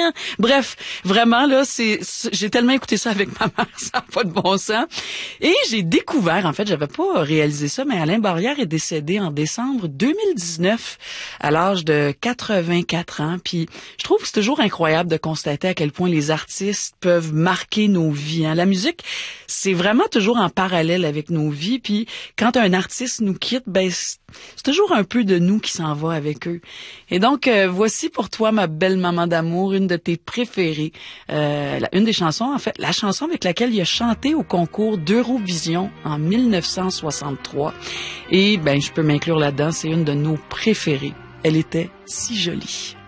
Bref, vraiment, là, j'ai tellement écouté ça avec ma mère, ça n'a pas de bon sens. Et j'ai découvert, en fait, j'avais pas réalisé ça, mais Alain Barrière est décédé en décembre 2019 à l'âge de 84 ans. Puis je trouve que c'est toujours incroyable de constater à quel point les artistes peuvent marquer nos vies. Hein. La musique, c'est vraiment toujours en parallèle avec nos vies. Puis quand un artiste nous quitte, ben c'est toujours un peu de nous qui s'en va avec eux. Et donc, voici pour toi, ma belle maman d'amour, une de tes préférées. Une des chansons, en fait, la chanson avec laquelle il a chanté au concours d'Eurovision en 1963. Et ben, je peux m'inclure là-dedans, c'est une de nos préférées. Elle était si jolie.